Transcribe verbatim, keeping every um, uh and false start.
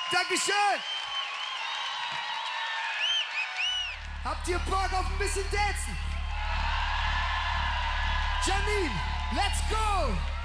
Dankeschön. Habt ihr Bock auf ein bisschen Dancen? Janine, let's go!